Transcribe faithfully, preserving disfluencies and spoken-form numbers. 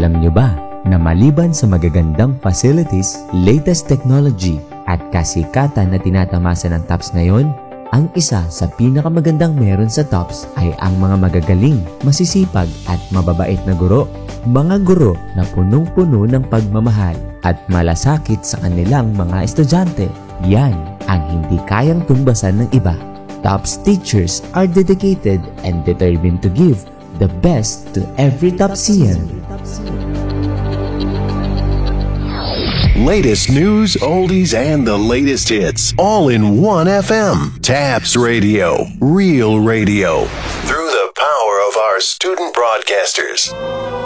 Alam nyo ba na maliban sa magagandang facilities, latest technology at kasikatan na tinatamasa ng TOPS ngayon, ang isa sa pinakamagandang meron sa TOPS ay ang mga magagaling, masisipag at mababait na guro. Mga guro na punong-puno ng pagmamahal at malasakit sa kanilang mga estudyante. Yan ang hindi kayang tumbasan ng iba. TOPS teachers are dedicated and determined to give the best to every TOPSian. Latest news, oldies, and the latest hits, all in one F M. TAPS Radio, real radio, through the power of our student broadcasters.